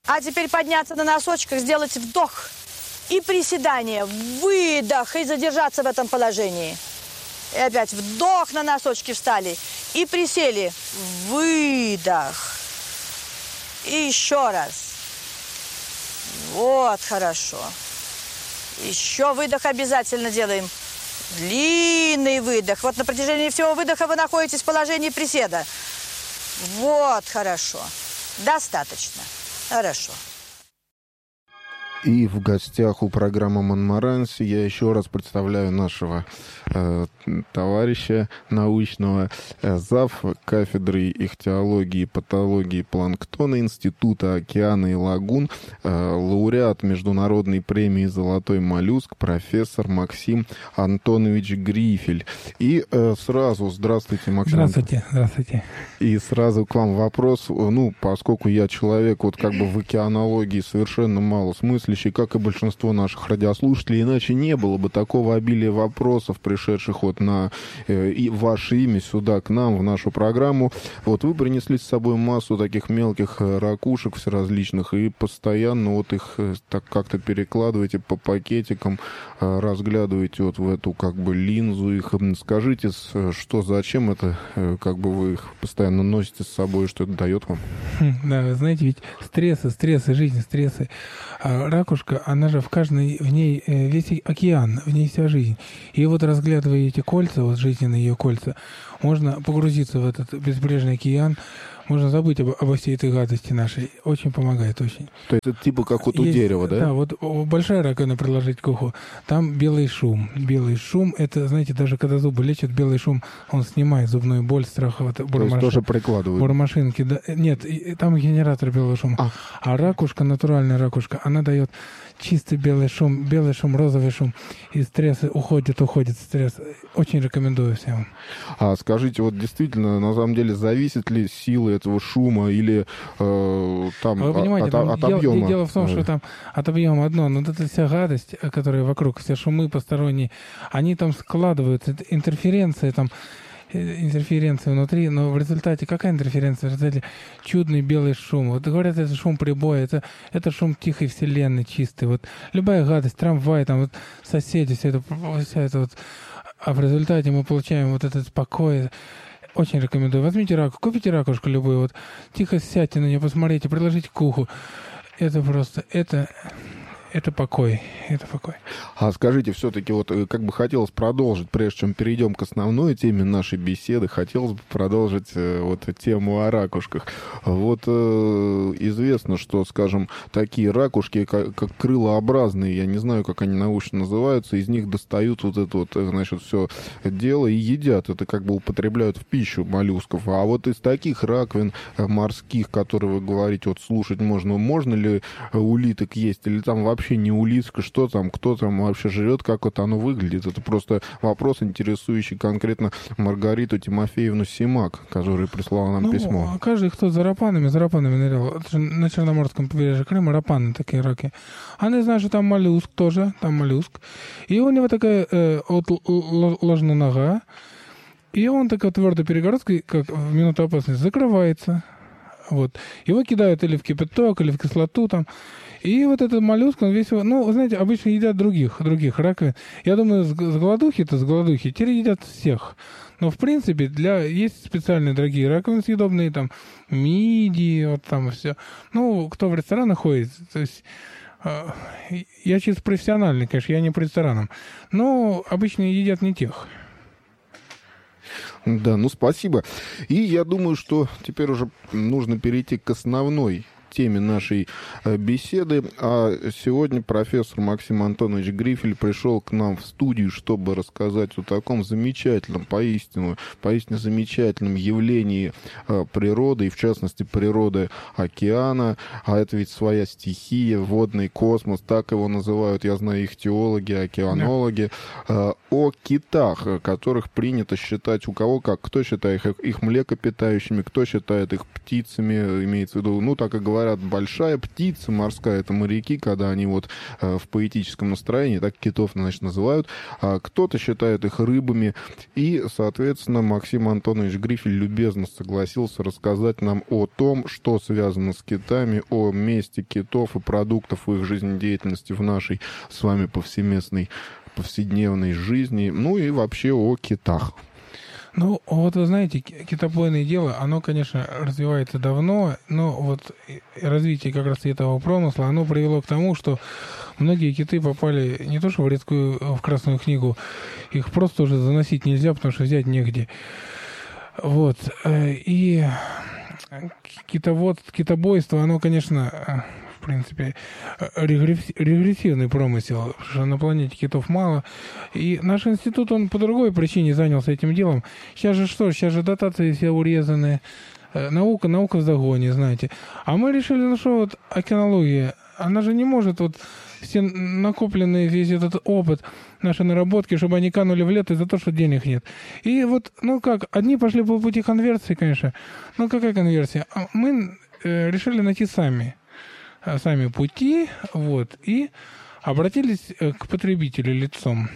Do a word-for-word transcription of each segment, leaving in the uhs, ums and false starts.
А теперь подняться на носочках, сделать вдох и приседание, выдох, и задержаться в этом положении. И опять вдох, на носочки встали и присели, выдох. И еще раз. Вот, хорошо. Еще выдох обязательно делаем. Длинный выдох. Вот на протяжении всего выдоха вы находитесь в положении приседа. Вот, хорошо. Достаточно. Хорошо. И в гостях у программы «Монмаранси» я еще раз представляю нашего э, товарища научного, э, зав. Кафедры ихтиологии и патологии планктона Института океана и лагун, э, лауреат международной премии «Золотой моллюск», профессор Максим Антонович Грифель. И э, сразу, здравствуйте, Максим. Здравствуйте, здравствуйте. И сразу к вам вопрос, ну, поскольку я человек, вот как бы в океанологии совершенно мало смыслящий, как и большинство наших радиослушателей, иначе не было бы такого обилия вопросов, пришедших вот на э, и ваше имя сюда, к нам, в нашу программу. Вот вы принесли с собой массу таких мелких ракушек всеразличных и постоянно вот их э, так как-то перекладываете по пакетикам, э, разглядываете вот в эту как бы линзу их. Скажите, что, зачем это, э, как бы вы их постоянно носите с собой, что это дает вам? Да, вы знаете, ведь стрессы, стрессы, жизнь, стрессы. А ракушка, она же в каждой, в ней весь океан, в ней вся жизнь. И вот разглядывая эти кольца, вот жизненные ее кольца, можно погрузиться в этот безбрежный океан, можно забыть об, обо всей этой гадости нашей. Очень помогает, очень. То есть это типа как вот у Есть, дерева, да? Да, вот большая раковина приложить к уху, там белый шум. Белый шум, это, знаете, даже когда зубы лечат, белый шум, он снимает зубную боль, страх. Вот, То есть тоже прикладывают? Буромашинки, да. Нет, там генератор белого шума. А. а ракушка, натуральная ракушка, она дает чистый белый шум, белый шум, розовый шум. И стресс уходит, уходит стресс. Очень рекомендую всем. А скажите, вот действительно, на самом деле, зависит ли сила этого шума или э, там, Вы понимаете, от, там от дело, объема? Дело в том, что там от объема одно, но вот эта вся гадость, которая вокруг, все шумы посторонние, они там складываются, интерференция там, интерференция внутри, но в результате какая интерференция? В результате чудный белый шум. Вот говорят, это шум прибоя, это, это шум тихой вселенной чистый. Вот любая гадость, трамвай, там вот соседи, все это, вся это вот. А в результате мы получаем вот этот покой. Очень рекомендую. Возьмите раку, купите ракушку любую, вот тихо сядьте на нее, посмотрите, приложите к уху. Это просто, это... Это покой, это покой. А скажите, все-таки вот как бы хотелось продолжить, прежде чем перейдем к основной теме нашей беседы, хотелось бы продолжить вот тему о ракушках. Вот э, известно, что, скажем, такие ракушки, как, как крылообразные, я не знаю, как они научно называются, из них достают вот это вот, значит, все дело и едят. Это как бы употребляют в пищу моллюсков. А вот из таких раковин морских, которые вы говорите, вот слушать можно, можно ли улиток есть, или там вообще вообще не улитка, что там, кто там вообще живет, как вот оно выглядит. Это просто вопрос, интересующий конкретно Маргариту Тимофеевну Симак, которая прислала нам ну, письмо. Каждый, кто за рапанами, за рапанами нырял. Это же на Черноморском побережье Крыма рапаны такие раки. Они знают, что там моллюск тоже, там моллюск. И у него такая э, вот, ложная нога, и он такой твердой перегородкой, как в минуту опасности, закрывается. Вот. Его кидают или в кипяток, или в кислоту там. И вот этот моллюск, он весь... Ну, вы знаете, обычно едят других, других раковин. Я думаю, с, с голодухи-то, с голодухи, теперь едят всех. Но, в принципе, для... есть специальные дорогие раковины съедобные, там, мидии, вот там все. Ну, кто в ресторанах ходит, то есть... Э, я чисто профессиональный, конечно, я не по ресторанам. Но обычно едят не тех. Да, ну спасибо. И я думаю, что теперь уже нужно перейти к основной теме нашей беседы. А сегодня профессор Максим Антонович Грифель пришел к нам в студию, чтобы рассказать о таком замечательном, поистину, поистине замечательном явлении природы, и в частности природы океана. А это ведь своя стихия, водный космос, так его называют, я знаю, их теологи, океанологи. Да. О китах, которых принято считать у кого как. Кто считает их, их млекопитающими, кто считает их птицами, имеется в виду, ну, так и говорят, говорят, большая птица морская, это моряки, когда они вот э, в поэтическом настроении, так китов, значит, называют. А кто-то считает их рыбами. И, соответственно, Максим Антонович Грифель любезно согласился рассказать нам о том, что связано с китами, о месте китов и продуктов их жизнедеятельности в нашей с вами повсеместной, повседневной жизни, ну и вообще о китах. Ну, вот вы знаете, китобойное дело, оно, конечно, развивается давно, но вот развитие как раз этого промысла, оно привело к тому, что многие киты попали не то что в редкую, в Красную книгу, их просто уже заносить нельзя, потому что взять негде. Вот. И китовод, китобойство, оно, конечно, в принципе, регрессивный промысел, потому что на планете китов мало. И наш институт, он по другой причине занялся этим делом. Сейчас же что? Сейчас же дотации все урезаны. Наука, наука в загоне, знаете. А мы решили, ну что, вот океанология, она же не может вот все накопленные, весь этот опыт, наши наработки, чтобы они канули в лето из-за того, что денег нет. И вот, ну как, одни пошли по пути конверсии, конечно. Ну какая конверсия? Мы э, решили найти сами. сами пути, вот, и обратились к потребителю лицом.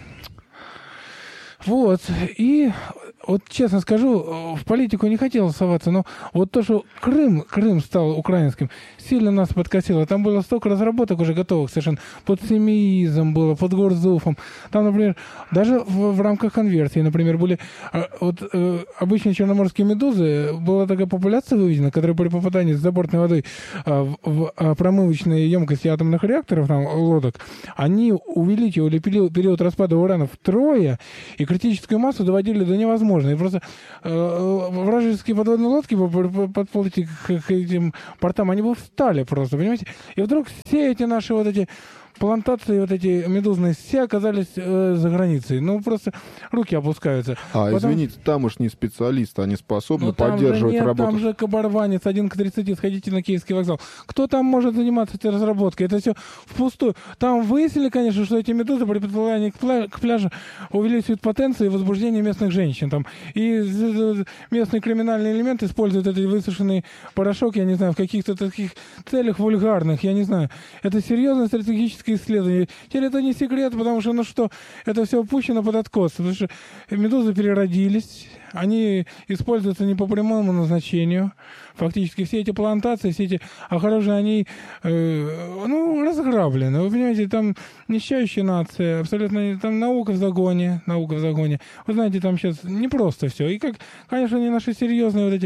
Вот, и вот честно скажу, в политику не хотел соваться, но вот то, что Крым, Крым стал украинским, сильно нас подкосило. Там было столько разработок уже готовых совершенно. Под семеизм было, под Горзуфом. Там, например, даже в, в рамках конверсии, например, были вот э, обычные черноморские медузы, была такая популяция выведена, которая при попадании с забортной водой э, в, в промывочные емкости атомных реакторов, там, лодок, они увеличивали период, период распада урана втрое, и критическую массу доводили до невозможного. И просто э, вражеские подводные лодки подплыть к, к этим портам, они бы встали просто, понимаете? И вдруг все эти наши вот эти плантации, вот эти медузные, все оказались э, за границей. Ну, просто руки опускаются. А, Потом... извините, тамошние специалисты, они способны ну, там поддерживать же нет, работу? Там же кабарванец, один к тридцати, сходите на Киевский вокзал. Кто там может заниматься этой разработкой? Это все впустую. Там выяснили, конечно, что эти медузы при подплывании к, пля... к пляжу увеличивают потенцию и возбуждение местных женщин. Там. И местный криминальный элемент использует этот высушенный порошок, я не знаю, в каких-то таких целях вульгарных, я не знаю. Это серьезное стратегическое исследование. Теперь это не секрет, потому что, ну что, это все опущено под откос. Потому что медузы переродились, они используются не по прямому назначению. Фактически все эти плантации, все эти огорожи, они, э, ну, разграблены. Вы понимаете, там нищающая нация, абсолютно, там наука в загоне, наука в загоне. Вы знаете, там сейчас не просто все. И как, конечно, они наши серьезные вот эти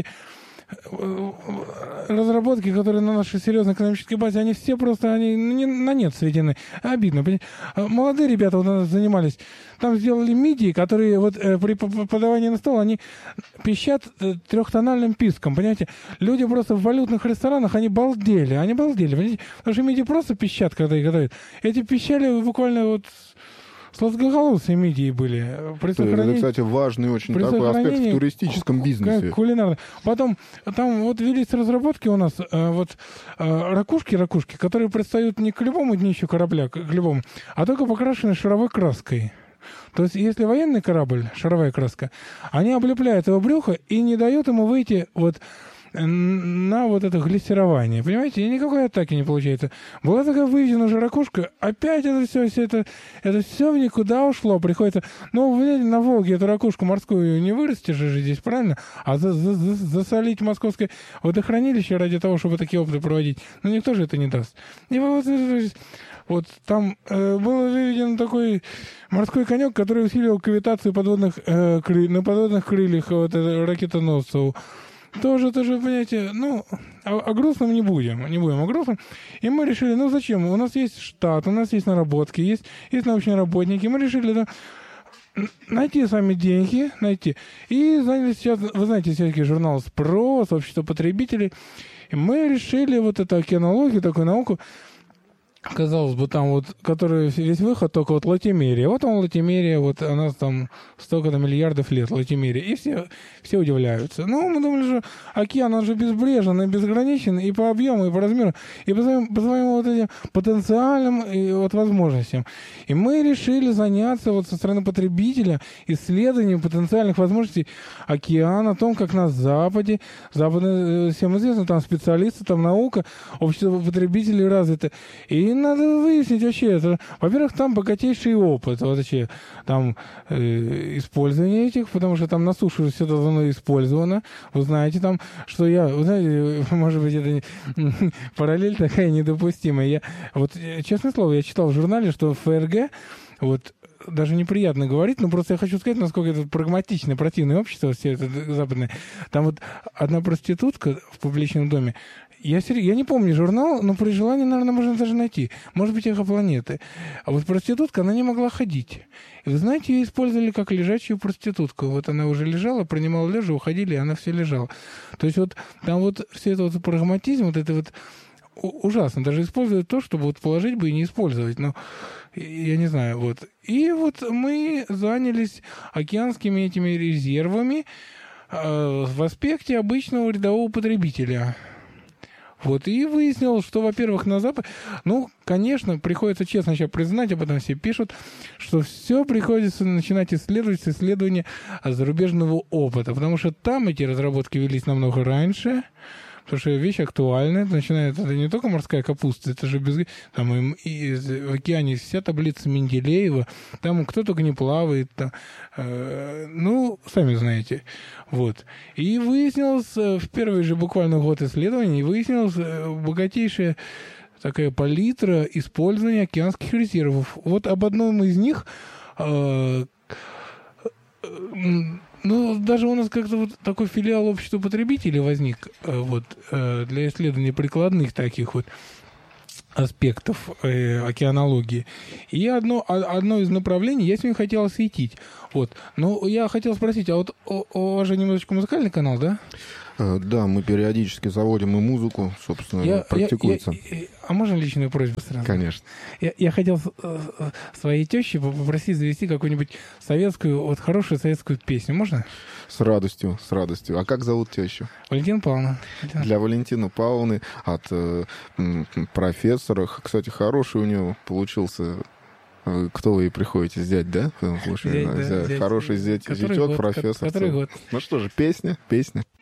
разработки, которые на нашей серьезной экономической базе, они все просто они не, на нет сведены. Обидно. Молодые ребята вот у нас занимались, там сделали мидии, которые вот э, при подавании на стол, они пищат э, трехтональным писком, понимаете? Люди просто в валютных ресторанах, они балдели, они балдели, понимаете? Потому что мидии просто пищат, когда их готовят. Эти пищали буквально вот сладкоголосые мидии были. При Это, кстати, важный очень такой аспект в туристическом бизнесе. Кулинарный. Потом там вот велись разработки у нас, э, вот э, ракушки-ракушки, которые предстают не к любому днищу корабля, к любому, а только покрашены шаровой краской. То есть, если военный корабль, шаровая краска, они облепляют его брюхо и не дают ему выйти вот на вот это глиссирование. Понимаете? И никакой атаки не получается. Была такая выведена уже ракушка, опять это все, все это, это все в никуда ушло. Приходится, ну, вы на Волге эту ракушку морскую не вырастешь же здесь, правильно? А за, за, за, засолить московское водохранилище ради того, чтобы такие опыты проводить, ну, никто же это не даст. И вот, вот там э, был выведен такой морской конек, который усиливал кавитацию подводных, э, кры, на подводных крыльях вот, ракетоносцев. Тоже, тоже, понимаете, ну, о, о грустном не будем, не будем о грустном. И мы решили, ну, зачем? У нас есть штат, у нас есть наработки, есть, есть научные работники. Мы решили, да, найти сами деньги, найти. И занялись сейчас, вы знаете, всякие журналы «Спрос», «Общество потребителей». И мы решили вот эту океанологию, такую науку, казалось бы, там вот, который весь выход, только вот Латимерия. Вот он Латимерия, вот она там столько-то миллиардов лет, Латимерия. И все, все удивляются. Ну, мы думали, что океан, он же безбрежен и безграничен и по объему, и по размеру, и по своим, по своим вот этим потенциальным и вот возможностям. И мы решили заняться вот со стороны потребителя исследованием потенциальных возможностей океана, о том, как на Западе, Западно всем известно, там специалисты, там наука, общество потребителей развито. И надо выяснить вообще это. Во-первых, там богатейший опыт вообще там э, использования этих, потому что там на суше все давно использовано. Вы знаете там, что я, вы знаете, может быть, это не, параллель такая недопустимая. Я, вот, честное слово, я читал в журнале, что ФРГ, вот, даже неприятно говорить, но просто я хочу сказать, насколько это прагматичное, противное общество, все это западное. Там вот одна проститутка в публичном доме, Я, я не помню журнал, но при желании, наверное, можно даже найти. Может быть, «Эхопланеты». А вот проститутка, она не могла ходить. И вы знаете, ее использовали как лежачую проститутку. Вот она уже лежала, принимала лежа, уходили, и она все лежала. То есть вот там вот все это вот прагматизм, вот это вот ужасно. Даже используют то, чтобы вот положить бы и не использовать. Но я не знаю, вот. И вот мы занялись океанскими этими резервами э, в аспекте обычного рядового потребителя. Вот, и выяснилось, что, во-первых, на Западе, ну, конечно, приходится честно сейчас признать, об этом все пишут, что все приходится начинать исследовать с исследования зарубежного опыта, потому что там эти разработки велись намного раньше, потому что вещь актуальная, начинает, это не только морская капуста, это же без... Там и, и в океане вся таблица Менделеева, там кто только не плавает, там, э, ну, сами знаете. Вот. И выяснилось, в первый же буквально год исследований, выяснилась богатейшая такая палитра использования океанских резервов. Вот об одном из них... Э, Ну, даже у нас как-то вот такой филиал общества потребителей возник вот, для исследования прикладных таких вот аспектов э, океанологии. И одно, одно из направлений я сегодня хотел осветить. Вот. Но я хотел спросить, а вот у, у вас же немножечко музыкальный канал, да? Да, мы периодически заводим и музыку, собственно, я, практикуется. Я, я, а можно личную просьбу сразу? Конечно. Я, я хотел э, своей теще попросить завести какую-нибудь советскую, вот хорошую советскую песню. Можно? С радостью, с радостью. А как зовут тещу? Валентина Павловна. Для Валентины Павловны от э, профессора. Кстати, хороший у него получился... Кто вы и приходите, зять, да? Слушай, зять, да, зять. Зять. Хороший зять, Который зятек, год, профессор. Который год? Ну что же, песня, песня.